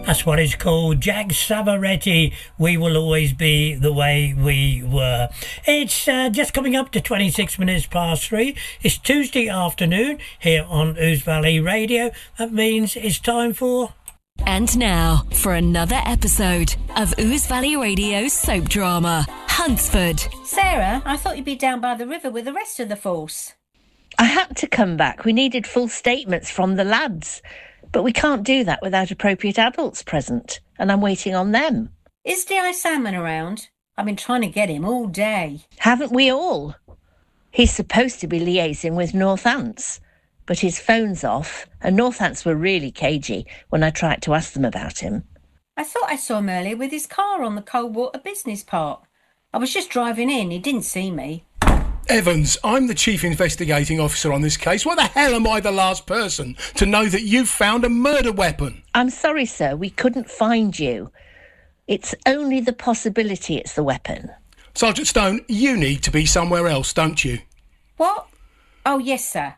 That's what it's called. Jack Savaretti, We Will Always Be the Way We Were. It's just coming up to 26 minutes past 3. It's Tuesday afternoon here on Ouse Valley Radio. That means it's time for... And now, for another episode of Ouse Valley Radio's soap drama, Huntsford. Sarah, I thought you'd be down by the river with the rest of the force. I had to come back. We needed full statements from the lads. But we can't do that without appropriate adults present, and I'm waiting on them. Is D.I. Salmon around? I've been trying to get him all day. Haven't we all? He's supposed to be liaising with Northants, but his phone's off, and Northants were really cagey when I tried to ask them about him. I thought I saw him earlier with his car on the Coldwater Business Park. I was just driving in, he didn't see me. Evans, I'm the Chief Investigating Officer on this case. Why the hell am I the last person to know that you've found a murder weapon? I'm sorry, sir, we couldn't find you. It's only the possibility it's the weapon. Sergeant Stone, you need to be somewhere else, don't you? What? Oh, yes, sir.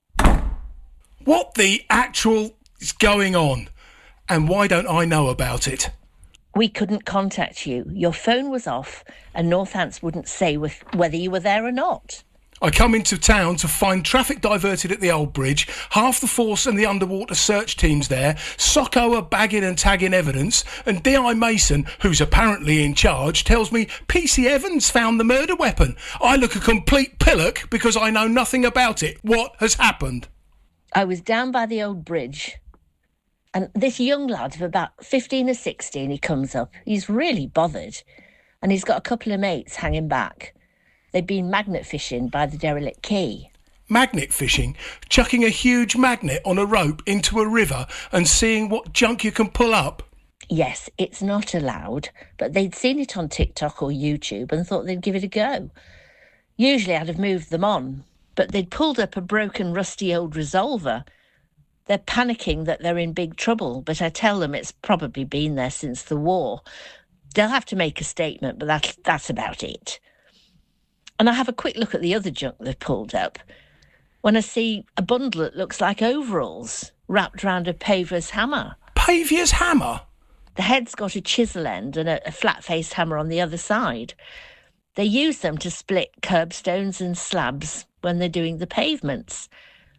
What the actual is going on? And why don't I know about it? We couldn't contact you. Your phone was off and Northants wouldn't say whether you were there or not. I come into town to find traffic diverted at the old bridge, half the force and the underwater search teams there, Socko are bagging and tagging evidence, and D.I. Mason, who's apparently in charge, tells me PC Evans found the murder weapon. I look a complete pillock because I know nothing about it. What has happened? I was down by the old bridge. And this young lad of about 15 or 16, he comes up. He's really bothered. And he's got a couple of mates hanging back. They've been magnet fishing by the derelict quay. Magnet fishing? Chucking a huge magnet on a rope into a river and seeing what junk you can pull up? Yes, it's not allowed, but they'd seen it on TikTok or YouTube and thought they'd give it a go. Usually I'd have moved them on, but they'd pulled up a broken, rusty old resolver. They're panicking that they're in big trouble, but I tell them it's probably been there since the war. They'll have to make a statement, but that's about it. And I have a quick look at the other junk they've pulled up when I see a bundle that looks like overalls wrapped round a paver's hammer. Paver's hammer? The head's got a chisel end and a flat-faced hammer on the other side. They use them to split curbstones and slabs when they're doing the pavements.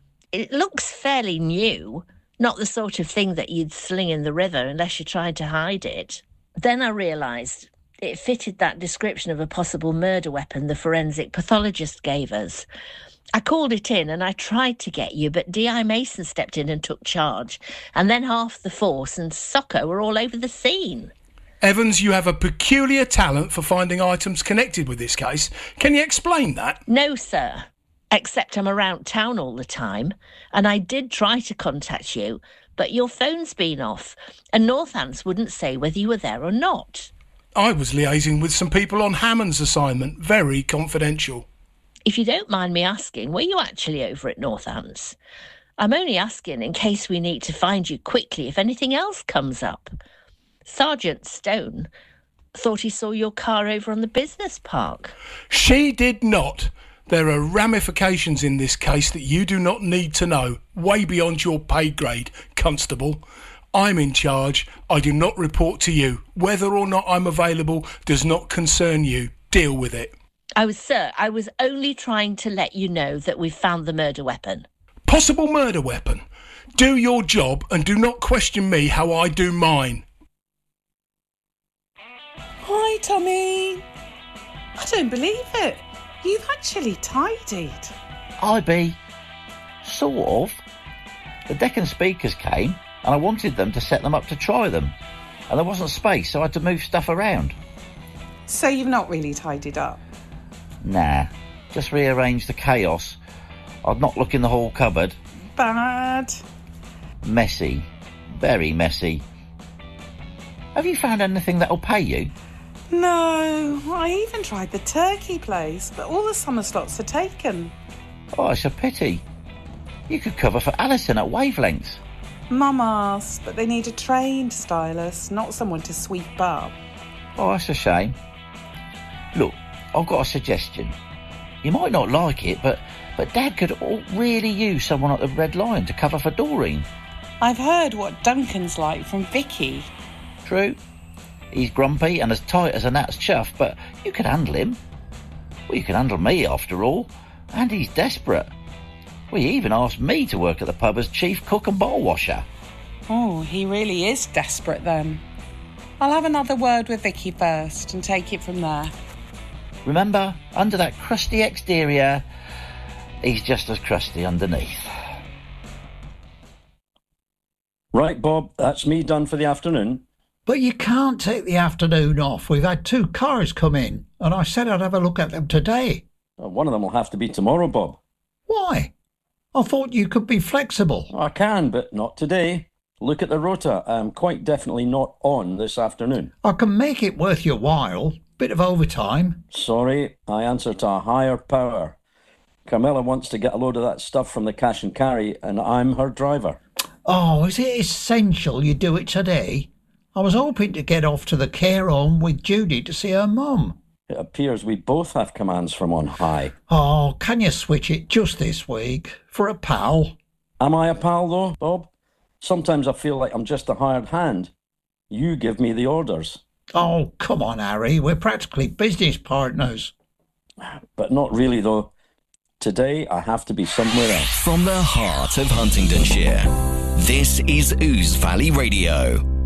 It looks fairly new, not the sort of thing that you'd sling in the river unless you tried to hide it. Then I realised it fitted that description of a possible murder weapon the forensic pathologist gave us. I called it in and I tried to get you, but D.I. Mason stepped in and took charge, and then half the force and Socko were all over the scene. Evans, you have a peculiar talent for finding items connected with this case. Can you explain that? No, sir. Except I'm around town all the time, and I did try to contact you, but your phone's been off, and Northants wouldn't say whether you were there or not. I was liaising with some people on Hammond's assignment, very confidential. If you don't mind me asking, were you actually over at Northants? I'm only asking in case we need to find you quickly if anything else comes up. Sergeant Stone thought he saw your car over on the business park. She did not. There are ramifications in this case that you do not need to know, way beyond your pay grade, Constable. I'm in charge. I do not report to you. Whether or not I'm available does not concern you. Deal with it. Sir, I was only trying to let you know that we've found the murder weapon. Possible murder weapon? Do your job and do not question me how I do mine. Hi, Tommy. I don't believe it. You've actually tidied. Sort of. The Deccan speakers came and I wanted them to set them up to try them. And there wasn't space, so I had to move stuff around. So you've not really tidied up? Nah, just rearranged the chaos. I'd not look in the hall cupboard. Bad. Messy. Very messy. Have you found anything that'll pay you? No, I even tried the turkey place, but all the summer slots are taken. Oh, it's a pity. You could cover for Alison at Wavelengths. Mum asked, but they need a trained stylist, not someone to sweep up. Oh, that's a shame. Look, I've got a suggestion. You might not like it, but Dad could really use someone at the Red Lion to cover for Doreen. I've heard what Duncan's like from Vicky. True, he's grumpy and as tight as a gnat's chuff, but you could handle him. Well, you can handle me, after all. And he's desperate. Well, he even asked me to work at the pub as chief cook and bottle washer. Oh, he really is desperate then. I'll have another word with Vicky first and take it from there. Remember, under that crusty exterior, he's just as crusty underneath. Right, Bob, that's me done for the afternoon. But you can't take the afternoon off. We've had 2 cars come in, and I said I'd have a look at them today. One of them will have to be tomorrow, Bob. Why? I thought you could be flexible. I can, but not today. Look at the rota. I'm quite definitely not on this afternoon. I can make it worth your while. Bit of overtime. Sorry, I answer to a higher power. Camilla wants to get a load of that stuff from the cash and carry, and I'm her driver. Oh, is it essential you do it today? I was hoping to get off to the care home with Judy to see her mum. It appears we both have commands from on high. Oh, can you switch it just this week? For a pal? Am I a pal, though, Bob? Sometimes I feel like I'm just a hired hand. You give me the orders. Oh, come on, Harry. We're practically business partners. But not really, though. Today, I have to be somewhere else. From the heart of Huntingdonshire, this is Ouse Valley Radio.